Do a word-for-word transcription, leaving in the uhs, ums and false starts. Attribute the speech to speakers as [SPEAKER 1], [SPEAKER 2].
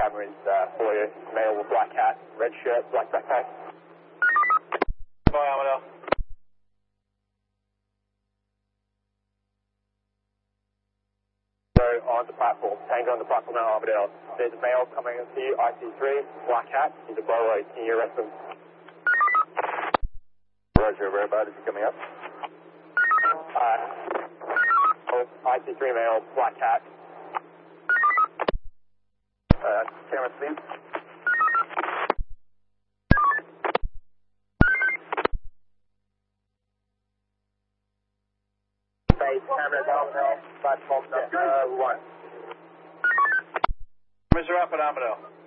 [SPEAKER 1] cameras uh, for you. Male with black hat, red shirt, black backpack.
[SPEAKER 2] Bye, Armadale.
[SPEAKER 1] So on the platform, Tango on the platform now, Armadale. There's a male coming to you, I C three, black hat, he's a bolo, can you arrest him?
[SPEAKER 2] Roger, whereabouts is he coming up?
[SPEAKER 1] Uh, I C three male, black hat.
[SPEAKER 2] Uh, camera speed.
[SPEAKER 1] Base camera down, platform number one.
[SPEAKER 2] Mister Up at Armadale.